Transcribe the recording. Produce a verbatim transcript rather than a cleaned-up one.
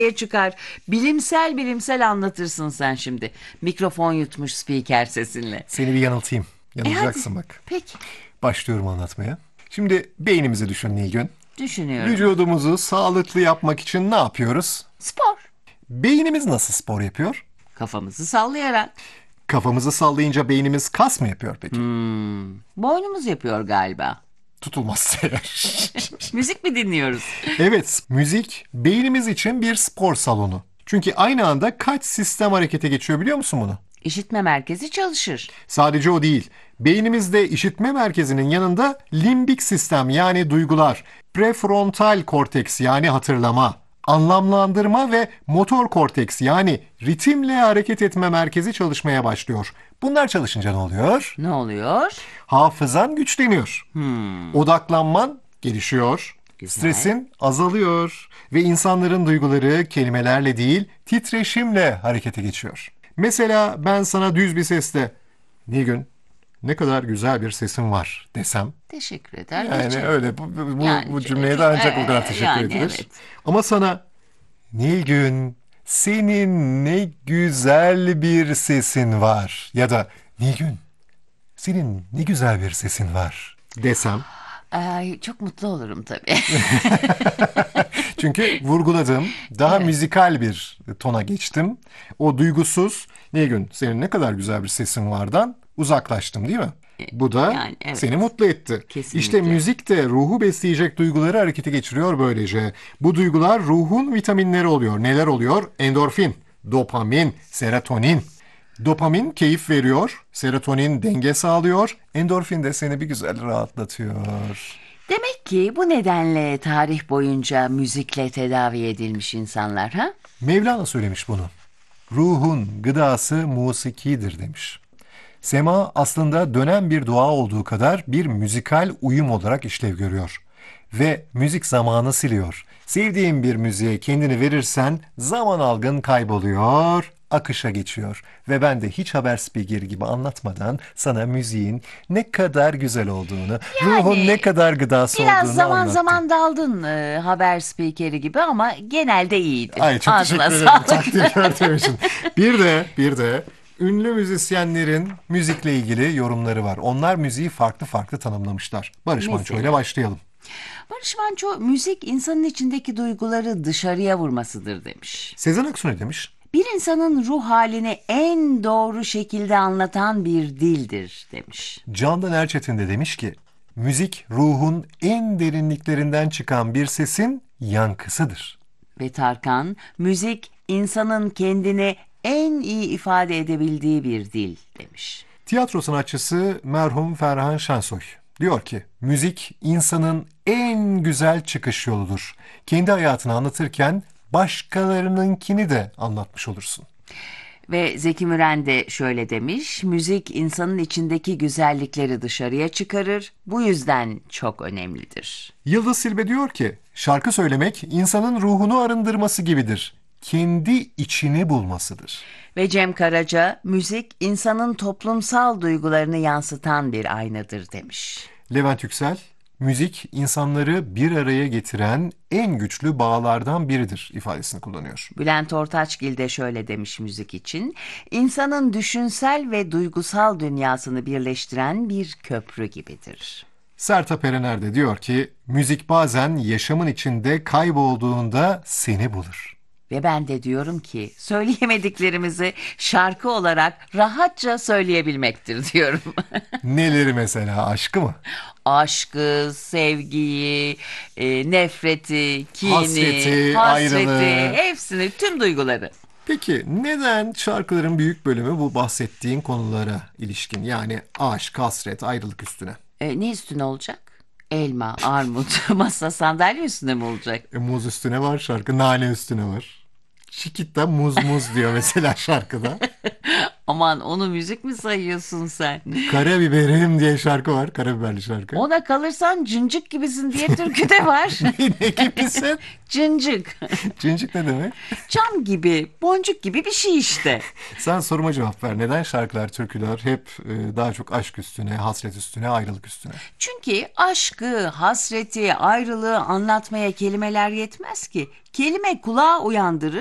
çıkar. Bilimsel bilimsel anlatırsın sen şimdi. Mikrofon yutmuş spiker sesinle. Seni bir yanıltayım. E hadi. Yanılacaksın bak. Peki. Başlıyorum anlatmaya. Şimdi beynimizi düşün Nilgün. Düşünüyorum. Vücudumuzu sağlıklı yapmak için ne yapıyoruz? Spor. Beynimiz nasıl spor yapıyor? Kafamızı sallayarak. Kafamızı sallayınca beynimiz kas mı yapıyor peki? Hmm, boynumuz yapıyor galiba. Tutulmazsa eğer. Müzik mi dinliyoruz? Evet, müzik beynimiz için bir spor salonu. Çünkü aynı anda kaç sistem harekete geçiyor biliyor musun bunu? İşitme merkezi çalışır. Sadece o değil. Beynimizde işitme merkezinin yanında limbik sistem yani duygular, prefrontal korteks yani hatırlama, anlamlandırma ve motor korteks yani ritimle hareket etme merkezi çalışmaya başlıyor. Bunlar çalışınca ne oluyor? Ne oluyor? Hafızan güçleniyor. Hmm, Odaklanman gelişiyor. Güzel. Stresin azalıyor ve insanların duyguları kelimelerle değil titreşimle harekete geçiyor. Mesela ben sana düz bir sesle Nilgün ne kadar güzel bir sesin var desem. teşekkür eder. Yani geçerim. öyle bu, bu, Yani bu çok- cümleye de çok- ancak o kadar e, teşekkür yani edilir. evet. Ama sana Nilgün senin ne güzel bir sesin var ya da Nilgün senin ne güzel bir sesin var desem. Ay, çok mutlu olurum tabii. Çünkü vurguladım. Daha Evet. müzikal bir tona geçtim. O duygusuz Nilgün senin ne kadar güzel bir sesin vardan uzaklaştım değil mi? Bu da Yani evet. seni mutlu etti. Kesinlikle. İşte müzik de ruhu besleyecek duyguları harekete geçiriyor böylece. Bu duygular ruhun vitaminleri oluyor. Neler oluyor? Endorfin, dopamin, serotonin. Dopamin keyif veriyor, serotonin denge sağlıyor, endorfin de seni bir güzel rahatlatıyor. Demek ki bu nedenle tarih boyunca müzikle tedavi edilmiş insanlar, ha? Mevlana söylemiş bunu. Ruhun gıdası musikidir demiş. Sema aslında dönen bir dua olduğu kadar bir müzikal uyum olarak işlev görüyor. Ve müzik zamanı siliyor. Sevdiğin bir müziğe kendini verirsen zaman algın kayboluyor, akışa geçiyor. Ve ben de hiç haber spikeri gibi anlatmadan sana müziğin ne kadar güzel olduğunu, ruhun ne kadar gıdası Biraz olduğunu zaman anlattım. zaman daldın e, haber spikeri gibi ama genelde iyiydi. Ay çok Ağzına teşekkür ederim sağlık. takdir gördüğüm için. Bir de bir de ünlü müzisyenlerin müzikle ilgili yorumları var. Onlar müziği farklı farklı tanımlamışlar. Barış Mesela? Manço ile başlayalım. Barış Manço, müzik insanın içindeki duyguları dışarıya vurmasıdır demiş. Sezen Aksu ne demiş? Bir insanın ruh halini en doğru şekilde anlatan bir dildir demiş. Candan Erçetin de demiş ki, müzik ruhun en derinliklerinden çıkan bir sesin yankısıdır. Ve Tarkan, müzik insanın kendini en iyi ifade edebildiği bir dil demiş. Tiyatro sanatçısı merhum Ferhan Şensoy diyor ki, müzik insanın en güzel çıkış yoludur. Kendi hayatını anlatırken başkalarınınkini de anlatmış olursun. Ve Zeki Müren de şöyle demiş, müzik insanın içindeki güzellikleri dışarıya çıkarır, bu yüzden çok önemlidir. Yıldız Silbe diyor ki, şarkı söylemek insanın ruhunu arındırması gibidir. Kendi içini bulmasıdır. Ve Cem Karaca, müzik insanın toplumsal duygularını yansıtan bir aynadır demiş. Levent Yüksel, müzik insanları bir araya getiren en güçlü bağlardan biridir ifadesini kullanıyor. Bülent Ortaçgil de şöyle demiş müzik için, insanın düşünsel ve duygusal dünyasını birleştiren bir köprü gibidir. Sertab Erener de diyor ki, müzik bazen yaşamın içinde kaybolduğunda seni bulur. Ve ben de diyorum ki söyleyemediklerimizi şarkı olarak rahatça söyleyebilmektir diyorum. Neleri mesela, aşkı mı? Aşkı, sevgiyi, e, nefreti, kini, Hasreti, hasreti, ayrılığı. hepsini, tüm duyguları. Peki neden şarkıların büyük bölümü bu bahsettiğin konulara ilişkin? Yani aşk, hasret, ayrılık üstüne. E, ne üstüne olacak? Elma, armut, masa, sandalye üstüne mi olacak? E, muz üstüne var şarkı, nane üstüne var. Şikitta muz muz diyor mesela şarkıda. Aman onu müzik mi sayıyorsun sen? Karabiberim diye şarkı var. Karabiberli şarkı. Ona kalırsan cıncık gibisin diye türküde var. Ne gibisin? Cıncık. Cincik ne demek? Çam gibi, boncuk gibi bir şey işte. Sen soruma cevap ver. Neden şarkılar, türküler hep e, daha çok aşk üstüne, hasret üstüne, ayrılık üstüne? Çünkü aşkı, hasreti, ayrılığı anlatmaya kelimeler yetmez ki. Kelime kulağa uyandırır.